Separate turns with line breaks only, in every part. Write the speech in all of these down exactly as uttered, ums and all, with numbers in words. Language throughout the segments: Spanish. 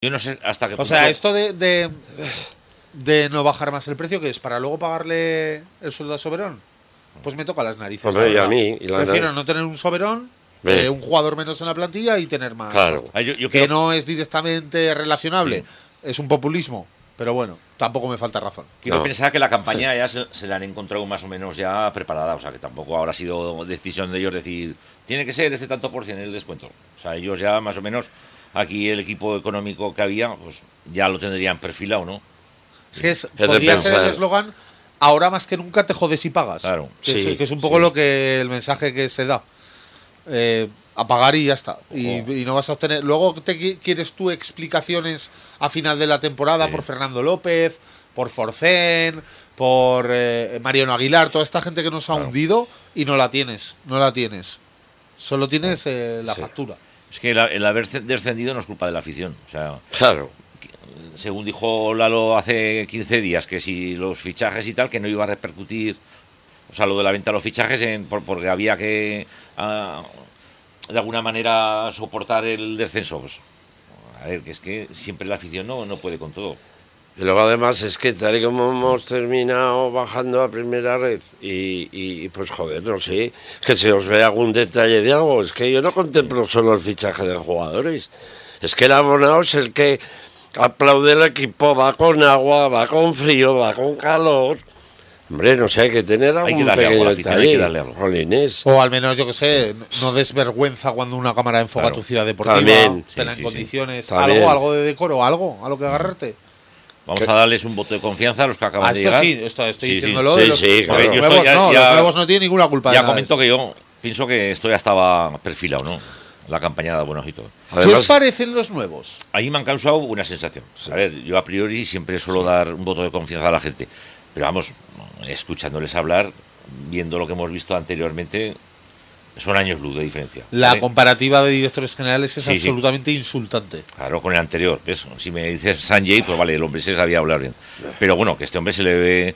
Yo no sé hasta qué
O
punto...
sea, esto de, de, de no bajar más el precio, ¿qué es? ¿Para luego pagarle el sueldo a Soberón? Pues me toca las narices.
Hombre, y a mí. Y la
Prefiero
nariz.
no tener un Soberón,
Ve.
eh, un jugador menos en la plantilla y tener más.
Claro.
Ah, yo- yo
que
creo-
no es directamente relacionable.
Sí.
Es un populismo. Pero bueno, tampoco me falta razón.
Quiero
No.
pensar que la campaña ya se, se la han encontrado más o menos ya preparada, o sea que tampoco habrá sido decisión de ellos decir, tiene que ser este tanto por cien el descuento. O sea, ellos ya más o menos, aquí el equipo económico que había, pues ya lo tendrían perfilado, ¿no?
Es que es,
de
podría ser
pensar.
el eslogan, ahora más que nunca te jodes y pagas.
Claro.
Que,
Sí,
es, que es un poco
sí.
lo que el mensaje que se da. Eh, a pagar y ya está. Y,
Ojo.
y no vas a obtener. Luego te qui- quieres tú explicaciones a final de la temporada
Sí.
por Fernando López, por Forcén, por eh, Mariano Aguilar, toda esta gente que nos ha
Claro.
hundido y no la tienes. No la tienes. Solo tienes eh, la
Sí.
factura.
Es que el, el haber descendido no es culpa de la afición. O sea,
Claro.
según dijo Lalo hace quince días, que si los fichajes y tal, que no iba a repercutir, o sea, lo de la venta de los fichajes, en, por, porque había que, ah, de alguna manera, soportar el descenso. Pues, a ver, que es que siempre la afición no, no puede con todo.
Y luego además es que tal y como hemos terminado bajando a primera red y, y, y, pues joder, no sé, que se os ve algún detalle de algo, es que yo no contemplo solo el fichaje de jugadores, es que el abonado es el que aplaude el equipo, va con agua, va con frío, va con calor. Hombre, no sé, hay que tener algún
que darle algo a
pequeño
la afición, hay que
detalle.
darle algo.
Jolines.
O al menos, yo que sé, no des vergüenza cuando una cámara enfoca
Claro.
tu ciudad deportiva.
También.
Tenla
Sí,
en
sí, sí.
condiciones.
También.
Algo, algo de decoro, algo a lo que agarrarte.
Vamos
¿Qué?
a darles un voto de confianza a los que acaban
Ah,
de
esto
llegar.
sí, esto estoy
Sí, sí.
diciéndolo
Sí,
de los,
sí,
porque
claro.
los
Yo
nuevos
estoy ya-
no,
ya-
los nuevos no tienen ninguna culpa de
Ya
nada de
comento
esto.
que yo pienso que esto ya estaba perfilado, ¿no? La campaña de buenos y todo.
¿Qué os
Además,
parecen los nuevos?
Ahí me han causado una sensación. A ver, yo a priori siempre suelo dar un voto de confianza a la gente. Pero vamos, escuchándoles hablar, viendo lo que hemos visto anteriormente, son años luz de diferencia.
La
¿vale?
comparativa de directores generales es
Sí, sí.
absolutamente insultante.
Claro, con el anterior. ¿Ves? Si me dices Sanjay, pues vale, el hombre se sabía hablar bien. Pero bueno, que este hombre se le ve,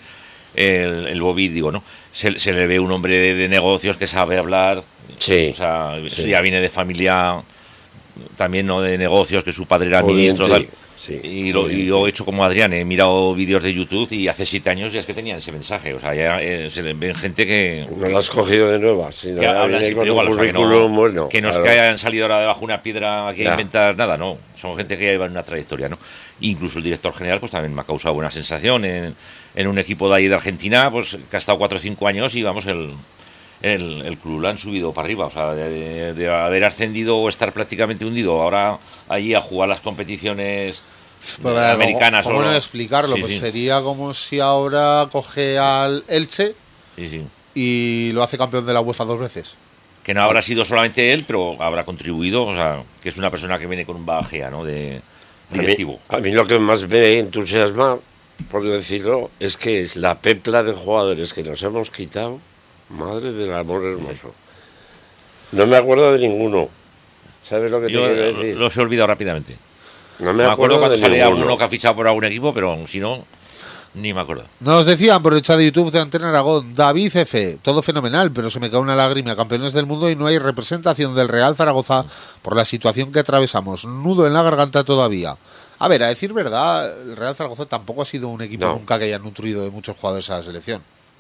el, el Bobby, digo, ¿no? Se, se le ve un hombre de, de negocios que sabe hablar.
Sí.
O sea, eso
Sí.
ya viene de familia también, ¿no? De negocios, que su padre era
Pudiente,
ministro. Tal.
sí,
y, lo, y
pudiente.
yo he hecho como Adrián, he mirado vídeos de YouTube y hace siete años ya es que tenían ese mensaje. O sea, ya eh, se le ven gente que,
no lo has cogido de nueva, sino
que
ya
hablan
viene
siempre
con
igual.
un
O sea, que no,
currículum bueno,
que no es
claro.
que hayan salido ahora debajo de una piedra aquí a
Ya.
inventar nada, no. Son gente que lleva una trayectoria, ¿no? Incluso el director general, pues también me ha causado buena sensación en, en un equipo de ahí de Argentina, pues que ha estado cuatro o cinco años y vamos, el, el, el club lo han subido para arriba. O sea, de, de haber ascendido o estar prácticamente hundido, ahora allí a jugar las competiciones
Pero,
americanas.
¿Cómo, cómo
o-
no explicarlo?
Sí,
pues
sí.
sería como si ahora coge al Elche
Sí, sí.
y lo hace campeón de la UEFA dos veces.
Que no habrá sido solamente él, pero habrá contribuido, o sea, que es una persona que viene con un bagaje, ¿no? De
A mí,
directivo.
a mí lo que más me entusiasma, por decirlo, es que es la pepla de jugadores que nos hemos quitado. Madre del amor hermoso. No me acuerdo de ninguno. ¿Sabes lo que
Yo
te quiero
lo-
decir?
los he olvidado rápidamente.
No
Me, acuerdo cuando
de
sale
ninguno.
alguno que ha fichado por algún equipo, pero si no, ni me acuerdo.
Nos decían por el chat de YouTube de Antena Aragón, David F, todo fenomenal, pero se me cae una lágrima, campeones del mundo y no hay representación del Real Zaragoza por la situación que atravesamos. Nudo en la garganta todavía. A ver, a decir verdad, el Real Zaragoza tampoco ha sido un equipo
No.
nunca que haya nutrido de muchos jugadores a la selección.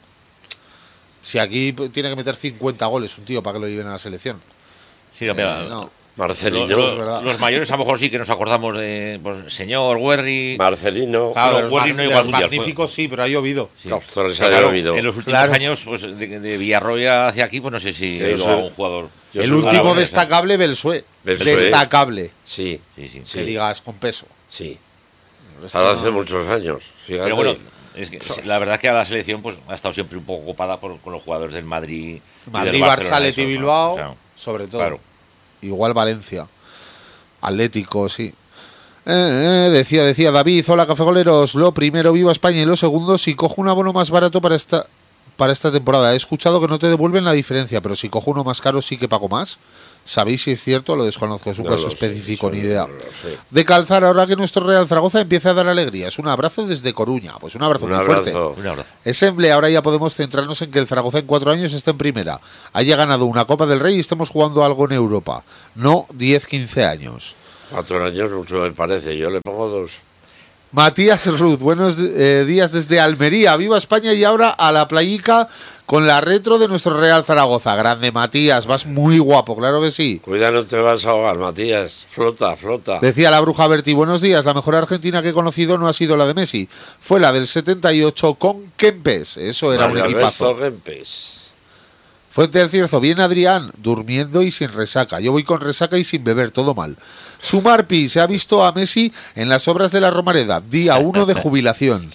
Si aquí p- tiene que meter cincuenta goles un tío para que lo lleven a la selección.
Sí,
Eh,
mira,
no.
Marcelino.
lo- lo-
es verdad.
los mayores a lo mejor sí que nos acordamos de, pues, señor Werry.
Marcelino.
Claro,
Pero
los,
Guardi
mag-
no
de
igual
los
mundial, fue-
magníficos sí, pero ha llovido.
Sí.
Los Torres
Pero
había
claro,
habido.
en los últimos
Claro.
años, pues de, de Villarroya hacia aquí, pues no sé si
Que
lo
eso-
haga un jugador.
Yo
El
soy
último
aragonés, ¿eh?
destacable, Belsué.
Belsué.
Destacable.
Sí,
Sí, sí.
Sí.
Que digas con peso.
sí.
Esto
Ahora
no-
hace muchos años. Fíjate.
Pero bueno, es que la verdad es que a la selección pues ha estado siempre un poco ocupada por, con los jugadores del Madrid. y
Madrid,
del
Barça,
Barcelona,
Atleti,
eso, ¿no?
Bilbao,
O sea,
sobre todo.
claro.
Igual Valencia. Atlético, sí. Eh, eh, decía, decía David, hola cafegoleros, lo primero, viva España, y lo segundo, si cojo un abono más barato para esta para esta temporada. He escuchado que no te devuelven la diferencia, pero si cojo uno más caro sí que pago más. ¿Sabéis si es cierto? Lo desconozco, es un
No
caso
lo sé,
específico,
eso
ni
no
idea.
lo sé.
De calzar, ahora que nuestro Real Zaragoza empieza a dar alegrías. Un abrazo desde Coruña. Pues un abrazo
Un
muy fuerte.
abrazo.
Un abrazo.
Semble, ahora ya podemos centrarnos en que el Zaragoza en cuatro años esté en primera. Haya ganado una Copa del Rey y estemos jugando algo en Europa. No diez quince años.
Cuatro años mucho me parece, yo le pongo dos.
Matías Ruth, buenos eh, días desde Almería. Viva España y ahora a la playica con la retro de nuestro Real Zaragoza. Grande Matías, vas muy guapo, claro que sí.
Cuida, no te vas a ahogar, Matías. Flota, flota.
Decía la bruja Berti, buenos días. La mejor Argentina que he conocido no ha sido la de Messi. Fue la del setenta y ocho con Kempes. Eso era
Mario
un equipazo.
Alberto Kempes.
Fuente del Cierzo, bien Adrián, durmiendo y sin resaca. Yo voy con resaca y sin beber, todo mal. Sumarpi, se ha visto a Messi en las obras de la Romareda, día uno de jubilación.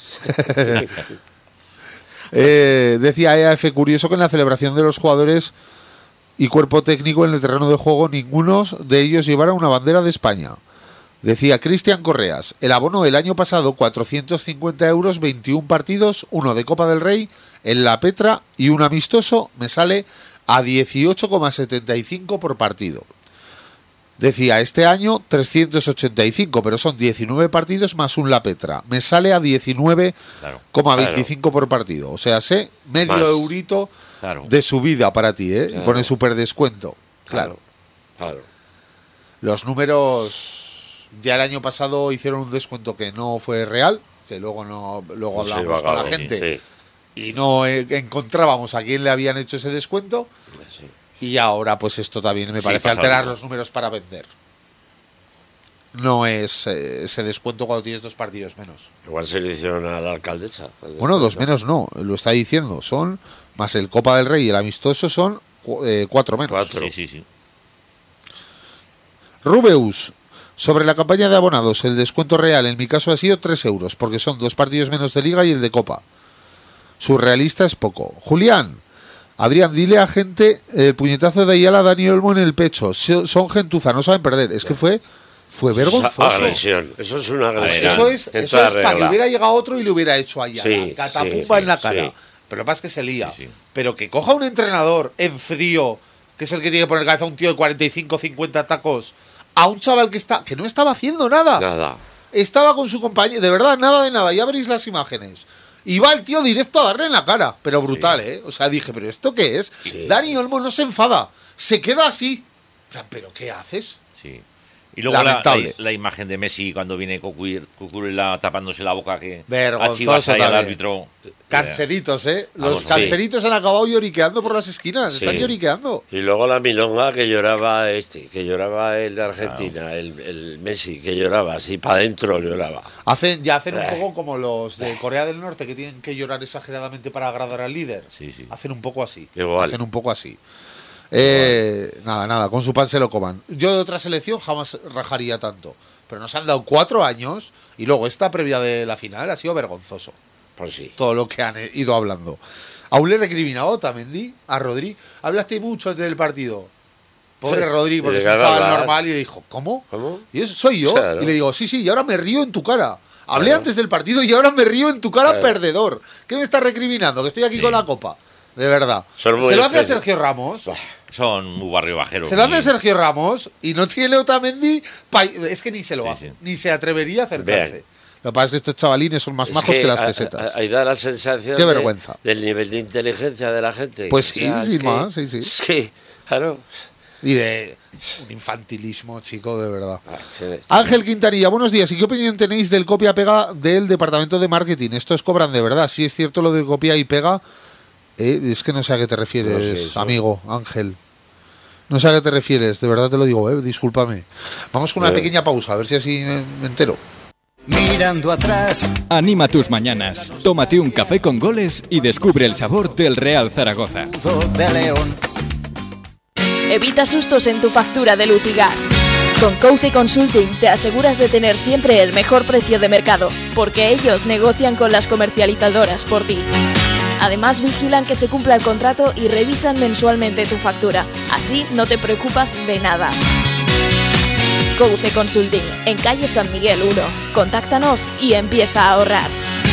eh, decía E A F, curioso que en la celebración de los jugadores y cuerpo técnico en el terreno de juego, ninguno de ellos llevara una bandera de España. Decía Cristian Correas, el abono el año pasado, cuatrocientos cincuenta euros, veintiún partidos, uno de Copa del Rey, en La Petra y un amistoso, me sale a dieciocho coma setenta y cinco por partido. Decía, este año trescientos ochenta y cinco, pero son diecinueve partidos más un La Petra. Me sale a diecinueve coma veinticinco claro. por partido. O sea, sé medio más. eurito claro. de subida para ti, ¿eh? Claro. Pone súper descuento. Claro.
Claro. claro.
Los números, ya el año pasado hicieron un descuento que no fue real, que luego no luego no hablamos con la gente. Sí, sí. Y no eh, encontrábamos a quién le habían hecho ese descuento. Sí. Y ahora, pues esto también me parece sí, alterar los números para vender. No es eh, ese descuento cuando tienes dos partidos menos.
Igual se le hicieron a la alcaldesa.
Bueno, dos menos no, lo está diciendo. Son, más el Copa del Rey y el amistoso, son eh, cuatro menos.
Cuatro.
Sí, sí, sí.
Rubeus, sobre la campaña de abonados, el descuento real en mi caso ha sido tres euros, porque son dos partidos menos de Liga y el de Copa. Surrealista es poco. Julián, Adrián, dile a gente el puñetazo de Ayala a Dani Olmo en el pecho. Son gentuza, no saben perder. Es que fue fue vergonzoso.
Agresión. Eso es una agresión.
Eso es, eso es para que hubiera llegado otro y le hubiera hecho a Ayala.
Sí,
catapumba
sí,
en la cara.
Sí.
Pero lo que pasa es que se lía.
Sí, sí.
Pero que coja un entrenador en frío, que es el que tiene que poner cabeza a un tío de cuarenta y cinco, cincuenta tacos, a un chaval que está que no estaba haciendo nada.
Nada.
Estaba con su compañero, de verdad, nada de nada. Ya veréis las imágenes. Y va el tío directo a darle en la cara. Pero brutal, sí. ¿eh? O sea, dije, ¿pero esto qué es? Sí. Dani Olmo no se enfada. Se queda así. ¿Pero qué haces?
Sí. Y luego la, la, la imagen de Messi cuando viene Cucurella tapándose la boca que
vergonzoso
ahí al árbitro.
Cancheritos, ¿eh? Los Vamos, cancheritos sí. han acabado lloriqueando por las esquinas. Sí. Están lloriqueando.
Y luego la milonga que lloraba este, que lloraba el de Argentina, claro. el, el Messi, que lloraba así, para adentro lloraba.
Hacen, ya hacen un poco como los de Corea del Norte, que tienen que llorar exageradamente para agradar al líder.
Sí, sí.
Hacen un poco así.
Igual.
Hacen un poco así. Eh, nada, nada, con su pan se lo coman. Yo de otra selección jamás rajaría tanto. Pero nos han dado cuatro años y luego esta previa de la final ha sido vergonzoso.
Pues sí.
Todo lo que han ido hablando. Aún le he recriminado también, Di, a Rodri. Hablaste mucho antes del partido. Pobre Rodri, porque es un chaval normal y le dijo, ¿cómo?
¿Cómo?
Y eso soy yo.
Claro.
Y le digo, sí, sí, y ahora me río en tu cara. Hablé claro. antes del partido y ahora me río en tu cara, claro. perdedor. ¿Qué me estás recriminando? Que estoy aquí sí. con la copa. De verdad. Se lo hace a Sergio Ramos.
Son muy barrio bajeros.
Se lo hace a Sergio Ramos y no tiene Otamendi. Pa... Es que ni se lo
sí,
hace.
Sí.
Ni se atrevería a acercarse.
Vean.
Lo que pasa es que estos chavalines son más
es
majos
que,
que las pesetas.
Ahí da la sensación
Qué vergüenza.
De, del nivel de inteligencia de la gente.
Pues sí,
o sea,
sí,
es
más,
que,
sí, sí.
Es que, claro.
Y de un infantilismo, chico, de verdad.
Ah, sí, sí.
Ángel Quintanilla, buenos días. ¿Y qué opinión tenéis del copia pega del departamento de marketing? Estos cobran de verdad. Si es cierto lo de copia y pega, eh, es que no sé a qué te refieres, no sé amigo Ángel. No sé a qué te refieres, de verdad te lo digo, eh, discúlpame. Vamos con una eh. pequeña pausa, a ver si así me, me entero.
Mirando atrás.
Anima tus mañanas. Tómate un café con goles y descubre el sabor del Real Zaragoza.
De León.
Evita sustos en tu factura de luz y gas. Con Couce Consulting te aseguras de tener siempre el mejor precio de mercado, porque ellos negocian con las comercializadoras por ti. Además vigilan que se cumpla el contrato y revisan mensualmente tu factura. Así no te preocupas de nada. Couce Consulting, en calle San Miguel uno. Contáctanos y empieza a ahorrar.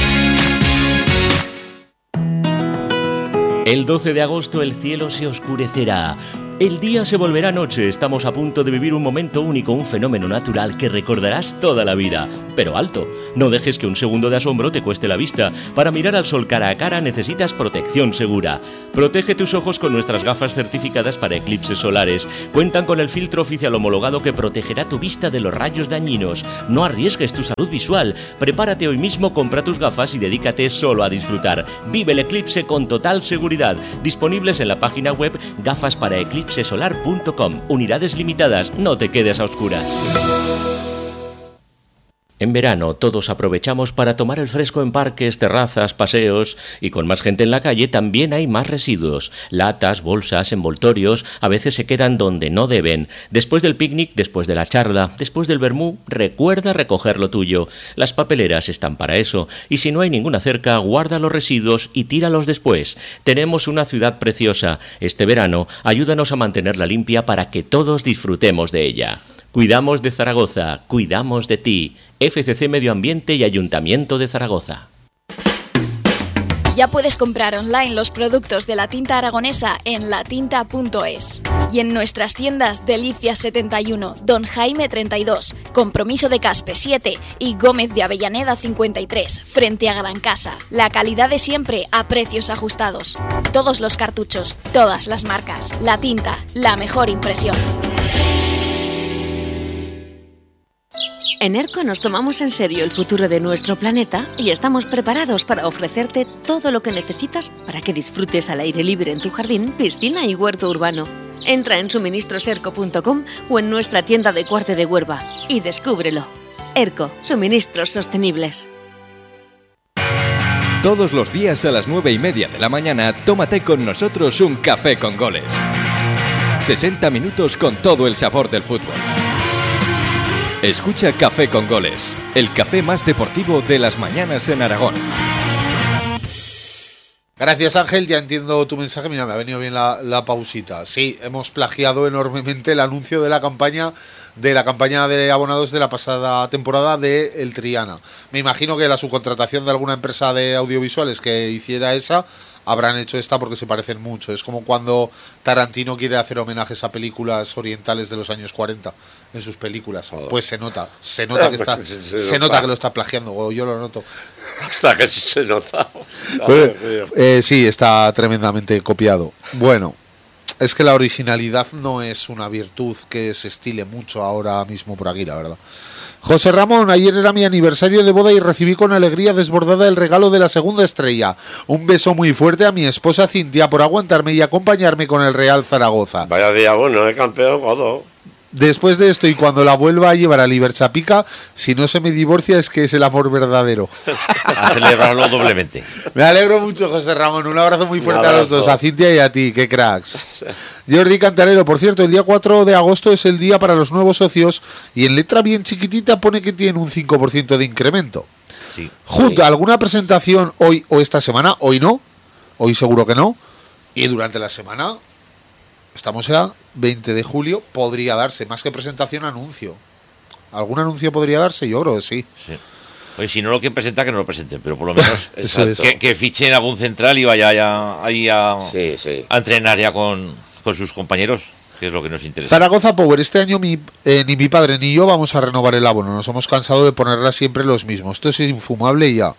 El doce de agosto el cielo se oscurecerá. El día se volverá noche. Estamos a punto de vivir un momento único, un fenómeno natural que recordarás toda la vida. Pero alto, No dejes que un segundo de asombro te cueste la vista. Para mirar al sol cara a cara necesitas protección segura. Protege tus ojos con nuestras gafas certificadas para eclipses solares. Cuentan con el filtro oficial homologado que protegerá tu vista de los rayos dañinos. No arriesgues tu salud visual. Prepárate hoy mismo, compra tus gafas y dedícate solo a disfrutar. Vive el eclipse con total seguridad. Disponibles en la página web gafas para eclipse solar punto com. Unidades limitadas, no te quedes a oscuras. En verano todos aprovechamos para tomar el fresco en parques, terrazas, paseos, y con más gente en la calle también hay más residuos. Latas, bolsas, envoltorios, a veces se quedan donde no deben. Después del picnic, después de la charla, después del vermú, recuerda recoger lo tuyo. Las papeleras están para eso, y si no hay ninguna cerca, guarda los residuos y tíralos después. Tenemos una ciudad preciosa. Este verano, ayúdanos a mantenerla limpia para que todos disfrutemos de ella. Cuidamos de Zaragoza, cuidamos de ti. F C C Medio Ambiente y Ayuntamiento de Zaragoza.
Ya puedes comprar online los productos de la tinta aragonesa en latinta punto es. Y en nuestras tiendas Delicias setenta y uno, Don Jaime treinta y dos, Compromiso de Caspe siete y Gómez de Avellaneda cincuenta y tres, frente a Gran Casa. La calidad de siempre a precios ajustados. Todos los cartuchos, todas las marcas. La tinta, la mejor impresión.
En ERCO nos tomamos en serio el futuro de nuestro planeta y estamos preparados para ofrecerte todo lo que necesitas para que disfrutes al aire libre en tu jardín, piscina y huerto urbano. Entra en suministros erco punto com o en nuestra tienda de Cuarte de Huerva y descúbrelo. ERCO, suministros sostenibles.
Todos los días a las nueve y media de la mañana, tómate con nosotros un café con goles. sesenta minutos con todo el sabor del fútbol. Escucha Café con Goles, el café más deportivo de las mañanas en Aragón.
Gracias, Ángel, ya entiendo tu mensaje. Mira, me ha venido bien la, la pausita. Sí, hemos plagiado enormemente el anuncio de la campaña de la campaña de abonados de la pasada temporada de El Triana. Me imagino que la subcontratación de alguna empresa de audiovisuales que hiciera esa habrán hecho esta porque se parecen mucho. Es como cuando Tarantino quiere hacer homenajes a películas orientales de los años cuarenta en sus películas. Pues se nota, se nota que está, se, se, se nota que lo está plagiando, o yo lo noto.
Hasta que sí se nota.
Bueno, eh, sí, está tremendamente copiado. Bueno, es que la originalidad no es una virtud que se estile mucho ahora mismo por aquí, la verdad. José Ramón, ayer era mi aniversario de boda y recibí con alegría desbordada el regalo de la segunda estrella. Un beso muy fuerte a mi esposa Cintia por aguantarme y acompañarme con el Real Zaragoza.
Vaya día bueno, ¿eh, campeón? Godo.
Después de esto y cuando la vuelva a llevar a Liberchapica, si no se me divorcia es que es el amor verdadero.
A celebrarlo doblemente.
Me alegro mucho, José Ramón. Un abrazo muy fuerte
abrazo.
a los dos, a Cintia y a ti, qué cracks. Jordi Cantarero, por cierto, el día cuatro de agosto es el día para los nuevos socios y en letra bien chiquitita pone que tiene un cinco por ciento de incremento.
Sí.
Junto
Sí.
a alguna presentación hoy o esta semana, hoy no, hoy seguro que no, y durante la semana, estamos ya veinte de julio, podría darse, más que presentación, anuncio. ¿Algún anuncio podría darse? Yo creo que sí.
Sí. Oye, si no lo quieren presentar, que no lo presenten, pero por lo menos
Eso es.
que, que fichen a algún central y vaya ya, ahí a,
Sí, sí.
a entrenar ya con, con sus compañeros, que es lo que nos interesa.
Zaragoza Power, este año mi, eh, ni mi padre ni yo vamos a renovar el abono. Nos hemos cansado de ponerla siempre los mismos. Esto es infumable y ya.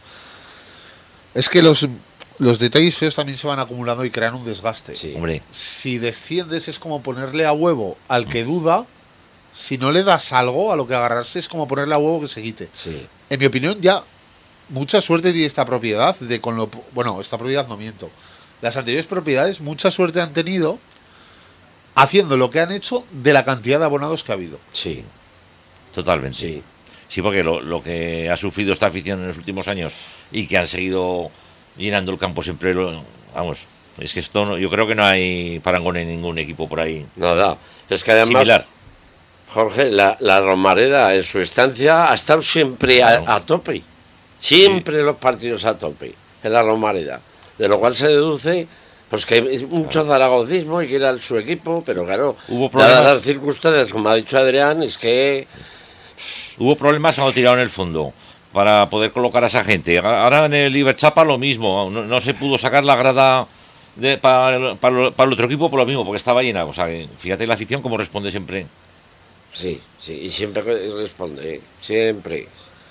Es que los, los detalles feos también se van acumulando y crean un desgaste.
Sí.
Hombre,
Si desciendes es como ponerle a huevo al que duda. Si no le das algo a lo que agarrarse es como ponerle a huevo que se quite.
Sí.
En mi opinión, ya mucha suerte tiene esta propiedad de con lo bueno, esta propiedad no miento. Las anteriores propiedades mucha suerte han tenido haciendo lo que han hecho de la cantidad de abonados que ha habido.
Sí.
totalmente.
Sí.
Sí, porque lo, lo que ha sufrido esta afición en los últimos años y que han seguido llenando el campo siempre, lo, vamos, es que esto no, yo creo que no hay parangón en ningún equipo por ahí.
Nada. Es que además,
Similar.
Jorge, la, la Romareda en su estancia ha estado siempre a,
Claro.
a tope. Siempre los partidos a tope en la Romareda. De lo cual se deduce pues que hay mucho zaragocismo y que era su equipo, pero claro,
Hubo
dadas
problemas.
las circunstancias, como ha dicho Adrián, es que
Hubo problemas cuando tiraron el fondo para poder colocar a esa gente. Ahora en el Iberchapa lo mismo, no, no se pudo sacar la grada de, para, para, para el otro equipo por lo mismo, porque estaba llena. O sea, que fíjate la afición cómo responde siempre.
sí, sí, y siempre responde, siempre.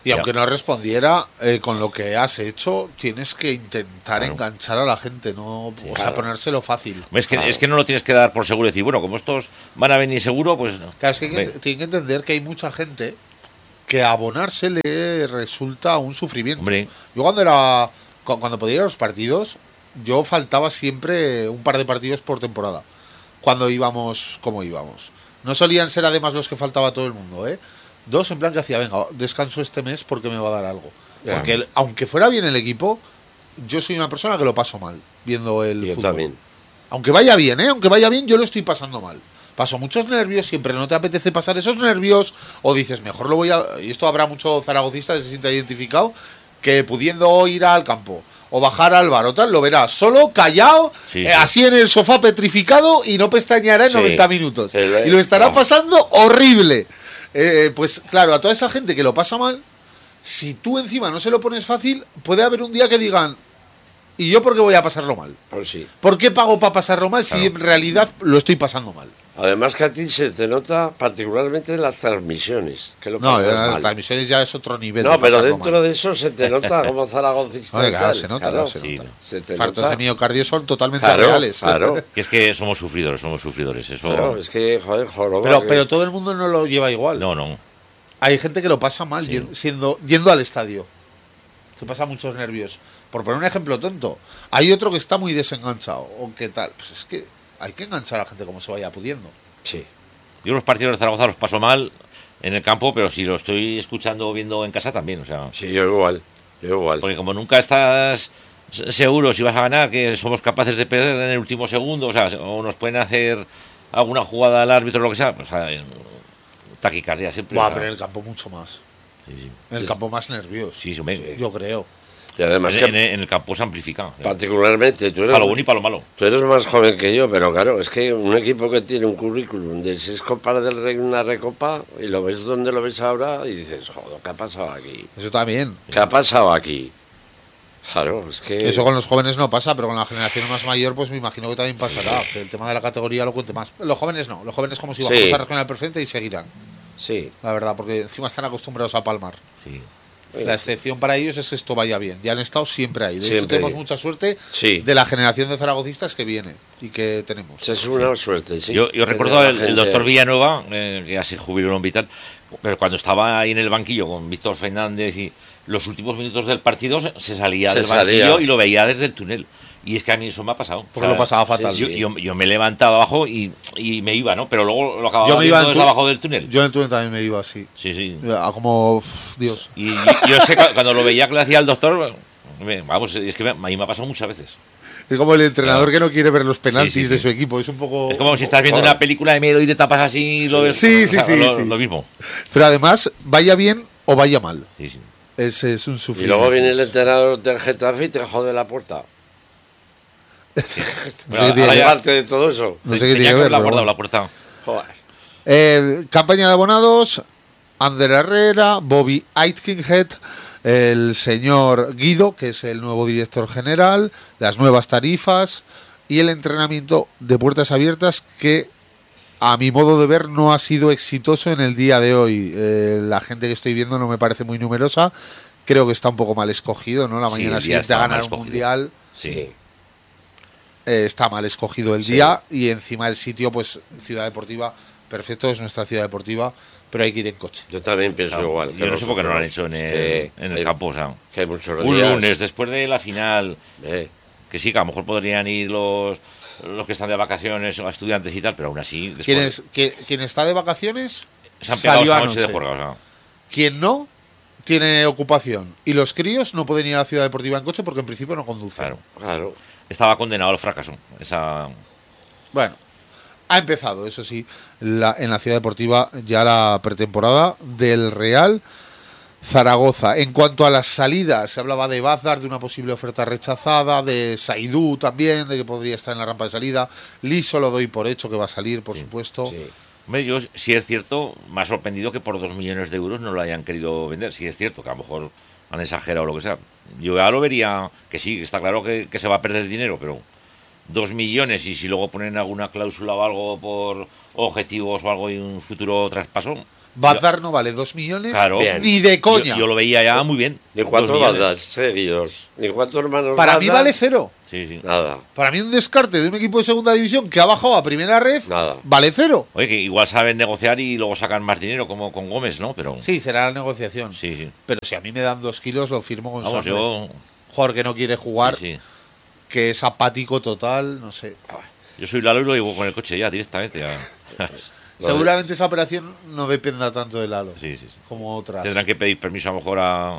Y aunque no respondiera, eh, con lo que has hecho, tienes que intentar
Claro.
enganchar a la gente, no, o sea,
claro.
ponérselo fácil.
Es que,
Claro.
es que no lo tienes que dar por seguro y decir, bueno, como estos van a venir seguro, pues...
Claro, es que hay que-
Ve.
tienen que entender que hay mucha gente que abonarse le resulta un sufrimiento.
Hombre.
Yo cuando era cu- cuando podía ir a los partidos, yo faltaba siempre un par de partidos por temporada. Cuando íbamos como íbamos. No solían ser además los que faltaba todo el mundo, ¿eh? Dos en plan que hacía, venga, descanso este mes porque me va a dar algo.
Ya.
Porque el- aunque fuera bien el equipo, yo soy una persona que lo paso mal viendo el
Yo
fútbol.
también.
Aunque vaya bien, ¿eh? Aunque vaya bien, yo lo estoy pasando mal. Paso muchos nervios, siempre no te apetece pasar esos nervios, o dices, mejor lo voy a... Y esto habrá mucho zaragocista que se sienta identificado, que pudiendo ir al campo, o bajar al bar o tal, lo verás solo, callado,
Sí,
eh,
sí.
así en el sofá petrificado, y no pestañeará en
Sí.
noventa minutos.
Sí, lo-
Y lo estará
no.
pasando horrible. Eh, pues claro, a toda esa gente que lo pasa mal, si tú encima no se lo pones fácil, puede haber un día que digan, ¿y yo por qué voy a pasarlo mal?
Pues sí.
¿Por qué pago para pasarlo mal si
Claro.
en realidad lo estoy pasando mal?
Además que a ti se te nota particularmente en las transmisiones. Que lo
No,
pasas
las
mal.
transmisiones ya es otro nivel.
No,
de
pero
pasarlo
dentro
mal.
de eso se te nota como zaragocista.
Oye,
y
claro,
tal,
se nota,
claro.
se
Sí,
nota.
Se te
Fartos
nota.
de miocardio son totalmente
Claro,
reales.
claro.
Que es que somos sufridores, somos sufridores. Eso...
Claro, es que, joder, joroba.
Pero,
que-
pero todo el mundo no lo lleva igual.
No, no.
Hay gente que lo pasa mal
Sí.
yen- siendo, yendo al estadio. Se pasa muchos nervios. Por poner un ejemplo tonto, hay otro que está muy desenganchado. ¿O qué tal? Pues es que hay que enganchar a la gente como se vaya pudiendo.
Sí.
Yo los partidos de Zaragoza los paso mal en el campo, pero si lo estoy escuchando o viendo en casa también. O sea,
Sí, yo igual. Yo igual.
porque como nunca estás se- seguro si vas a ganar, que somos capaces de perder en el último segundo, o sea, o nos pueden hacer alguna jugada al árbitro o lo que sea, pues, o sea, taquicardia siempre.
Buah,
o sea,
pero en el campo mucho más.
sí, sí.
En el campo más nervioso.
Sí, sí, hombre.
Yo creo.
Y además
En,
que
en- en el campo se amplifica. ¿eh?
particularmente tú eres,
Para lo bueno y para lo malo.
tú eres más joven que yo, pero claro, es que un equipo que tiene un currículum de seis copas del Rey, una recopa, y lo ves donde lo ves ahora y dices, joder, ¿qué ha pasado aquí?
Eso también.
¿Qué ha pasado aquí? Claro, es que...
Eso con los jóvenes no pasa, pero con la generación más mayor, pues me imagino que también pasará. Que el tema de la categoría lo cuente más. Los jóvenes no. Los jóvenes como si
Sí.
bajamos a regional preferente y seguirán.
Sí.
La verdad, porque encima están acostumbrados a palmar.
Sí.
La excepción para ellos es que esto vaya bien. Ya han estado siempre ahí. De hecho,
Siempre.
tenemos mucha suerte
Sí.
de la generación de zaragocistas que viene y que tenemos.
Es una suerte, sí.
Yo, yo
Tener
recuerdo
a la
el, el
gente-
doctor Villanueva, eh, que ya se jubiló en Vital, pero cuando estaba ahí en el banquillo con Víctor Fernández y los últimos minutos del partido se, se salía
Se
del banquillo
salía.
y lo veía desde el túnel. Y es que a mí eso me ha pasado.
Porque lo pasaba fatal.
Yo, yo, yo me levantaba abajo y, y me iba, ¿no? Pero luego lo acababa
Yo me
viendo
iba en
desde
tu-
abajo del túnel.
Yo en el túnel también me iba así.
Sí, sí.
A como. uf, Dios.
Y, y- yo sé que cuando lo veía que le hacía el doctor, me- vamos, es que me, a mí me ha pasado muchas veces.
Es como el entrenador
Claro.
que no quiere ver los penaltis
Sí, sí,
de
sí.
su equipo. Es un poco.
Es como si estás viendo una película de miedo y te tapas así y lo ves.
Sí, sí,
o sea,
sí,
Lo,
sí.
lo mismo.
Pero además, vaya bien o vaya mal.
Sí, sí.
Es, es un
Y
sufrimiento.
luego viene el entrenador del Getafe y te jode la puerta.
No sé qué
Ahora
tiene
ya-
que ver.
Aparte de todo eso.
No sé qué
Tenía
tiene que ver.
haberla
pero
guardado
bueno.
la puerta.
Joder.
Eh, campaña de abonados, Ander Herrera, Bobby Aitkenhead, el señor Guido, que es el nuevo director general, las nuevas tarifas y el entrenamiento de puertas abiertas que a mi modo de ver no ha sido exitoso en el día de hoy. Eh, la gente que estoy viendo no me parece muy numerosa. Creo que está un poco mal escogido, ¿no? La
Sí,
mañana
el día
siguiente a
estaba
ganar
mal
un
escogido.
mundial.
Sí.
Eh, está mal escogido el
Sí.
día y encima el sitio, pues Ciudad Deportiva, perfecto, es nuestra ciudad deportiva, pero hay que ir en coche.
Yo también pienso
Claro,
igual.
yo
que
no sé por qué no lo han
nosotros,
hecho en
que
el, en el
hay-
campo. O sea,
Que hay muchos
un
días.
lunes después de la final,
Eh,
que sí, que a lo mejor podrían ir los, los que están de vacaciones o estudiantes y tal, pero aún así. Después,
Quien, es- que- quien está de vacaciones
se han pegado
salió
esta noche de
anoche.
juerga. O sea,
Quien no tiene ocupación y los críos no pueden ir a la Ciudad Deportiva en coche porque en principio no conducen.
claro.
claro.
Estaba condenado al fracaso. Esa.
Bueno, ha empezado, eso sí, la- en la Ciudad Deportiva ya la pretemporada del Real Zaragoza. En cuanto a las salidas, se hablaba de Bazar, de una posible oferta rechazada, de Saidú también, de que podría estar en la rampa de salida. Liso lo doy por hecho que va a salir, por supuesto.
Sí.
Hombre, yo, si es cierto, me ha sorprendido que por dos millones de euros no lo hayan querido vender. Si es cierto, que a lo mejor han exagerado o lo que sea. Yo ya lo vería, que sí, está claro que, que se va a perder dinero, pero dos millones y si luego ponen alguna cláusula o algo por objetivos o algo y un futuro traspaso.
Bazdar no vale dos millones
Claro.
Bien.
ni de coña.
Yo, yo lo veía ya muy bien.
Ni
Dos
cuatro
millones.
bandas seguidos. Ni cuatro hermanos.
Para mí
Bazdas,
vale cero.
Sí, sí.
Nada.
Para mí un descarte de un equipo de segunda división que ha bajado a primera red
Nada.
vale cero.
Oye, que igual saben negociar y luego sacan más dinero, como con Gómez, ¿no? Pero
Sí, será la negociación.
sí, sí.
Pero si a mí me dan dos kilos, lo firmo con
Vamos,
sangre.
yo...
Jugador que no quiere jugar,
Sí, sí.
que es apático total, no sé.
Yo soy Lalo y lo llevo con el coche ya, directamente. Ya.
Seguramente esa operación no dependa tanto del halo
Sí, sí, sí.
como otras.
Tendrán que pedir permiso a lo mejor a...
A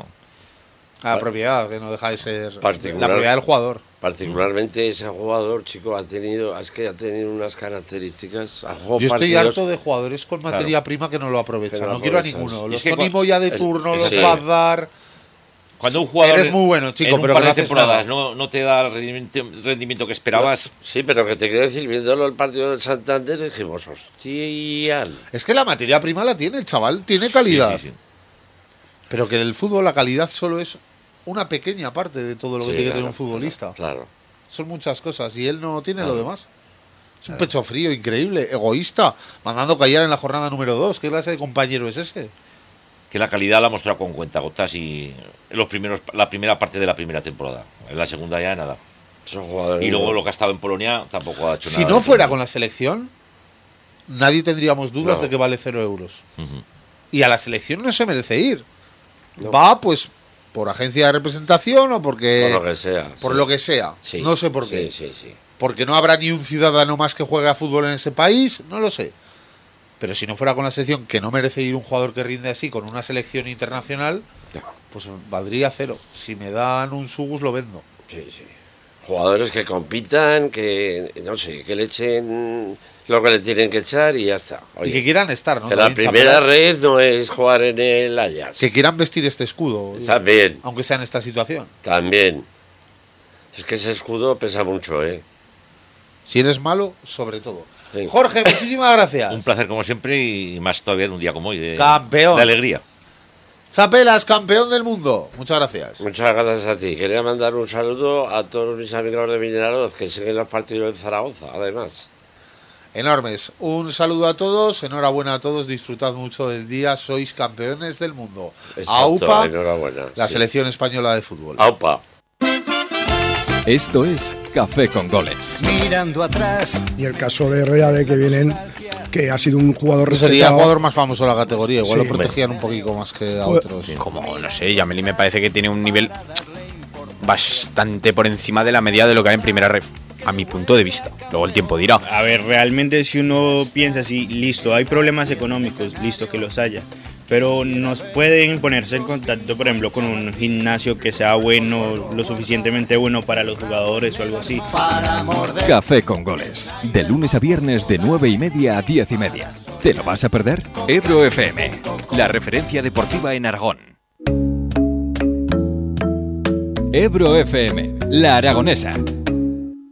la propiedad, que no deja de ser
Particular.
la propiedad del jugador.
Particularmente ese jugador, chico, ha tenido, es que ha tenido unas características. Ha jugado
Yo estoy
partidos-
harto de jugadores con materia
Claro.
prima que no lo aprovechan.
Que no
No, quiero a
aprovechan.
ninguno.
Y
Los
es que
Tony
cua-
Moya de
el-
turno, los
sí.
Bazdar.
Cuando un jugador
Eres muy bueno, chico,
en un
pero
par
que no
de
haces
temporadas
nada.
no, no te da el rendimiento, rendimiento que esperabas.
Sí, pero que te quiero decir, viéndolo el partido del Santander, dijimos, hostia.
Es que la materia prima la tiene el chaval, tiene calidad.
Sí, sí, sí.
Pero que en el fútbol la calidad solo es una pequeña parte de todo lo que
Sí,
tiene que
claro,
tener un futbolista.
Claro.
Son muchas cosas y él no tiene
Claro.
lo demás. Es un pecho frío, increíble, egoísta, mandando callar en la jornada número dos. ¿Qué clase de compañero es ese?
Que la calidad la ha mostrado con cuentagotas y en los primeros, la primera parte de la primera temporada. En la segunda ya nada.
Son jugadores.
Y luego lo que ha estado en Polonia tampoco ha hecho
Si
nada.
no fuera con la selección, nadie tendríamos dudas
No.
de que vale cero euros.
Ujú.
Y a la selección no se merece ir.
No.
Va, pues, por agencia de representación o porque...
Por lo que sea.
por
sí.
lo que sea.
Sí.
No sé por qué.
Sí, sí, sí.
Porque no habrá ni un ciudadano más que juegue a fútbol en ese país, no lo sé. Pero si no fuera con la selección, que no merece ir un jugador que rinde así con una selección internacional, pues valdría cero. Si me dan un Sugus, lo vendo.
Sí, sí. Jugadores que compitan, que no sé, que le echen lo que le tienen que echar y ya está. Oye,
Y que quieran estar, ¿no?
que la
También
primera
chapelas.
red no es jugar en el Ajax.
Que quieran vestir este escudo,
También,
aunque sea en esta situación.
también. Es que ese escudo pesa mucho, ¿eh?
Si eres malo, sobre todo.
Sí.
Jorge, muchísimas gracias.
Un placer como siempre y más todavía en un día como hoy. De,
Campeón.
De alegría.
Chapelas, campeón del mundo. Muchas gracias.
Muchas gracias a ti. Quería mandar un saludo a todos mis amigos de Vinaroz que siguen los partidos de Zaragoza, además.
Enormes. Un saludo a todos, enhorabuena a todos, disfrutad mucho del día, sois campeones del mundo.
Exacto,
AUPA,
enhorabuena.
la
sí.
selección española de fútbol.
AUPA.
Esto es Café con Goles.
Mirando atrás,
Y el caso de Herrera, de que vienen, que ha sido un jugador
Sería el
respetado.
jugador más famoso de la categoría, igual
Sí.
lo protegían un poquito más que a
Pues-
otros.
Como, no sé, Yameli me parece que tiene un nivel bastante por encima de la media de lo que hay en primera red, a mi punto de vista. Luego el tiempo dirá.
A ver, realmente si uno piensa así, listo, hay problemas económicos, listo que los haya, pero nos pueden ponerse en contacto, por ejemplo, con un gimnasio que sea bueno, lo suficientemente bueno para los jugadores o algo así.
Café con Goles. De lunes a viernes de nueve y media a diez y media. ¿Te lo vas a perder? Ebro F M, la referencia deportiva en Aragón. Ebro F M, la aragonesa.